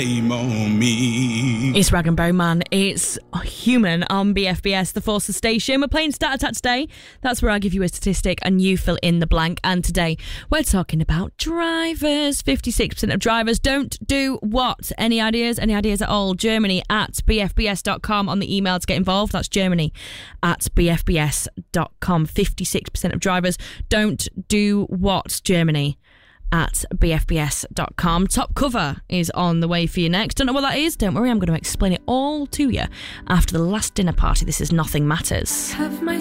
On me. It's Rag and Bone Man. It's Human on BFBS, the Forces Station. We're playing Stat Attack today. That's where I give you a statistic and you fill in the blank. And today we're talking about drivers. 56% of drivers don't do what? Any ideas? Any ideas at all? Germany at bfbs.com on the email to get involved. That's Germany at bfbs.com. 56% of drivers don't do what? Germany at bfbs.com. Top Cover is on the way for you next. Don't know what that is? Don't worry, I'm going to explain it all to you after the last dinner party. This is Nothing Matters. Have my